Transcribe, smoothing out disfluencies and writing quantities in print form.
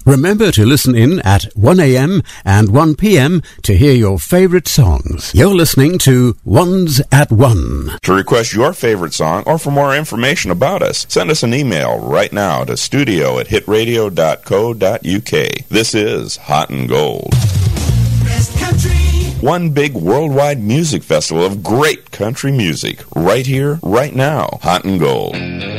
Remember to listen in at 1 a.m. and 1 p.m. to hear your favorite songs. You're listening to Ones at One. To request your favorite song or for more information about us, send us an email right now to studio@hitradio.co.uk. This is Hot and Gold. Best country. One big worldwide music festival of great country music right here, right now. Hot and Gold.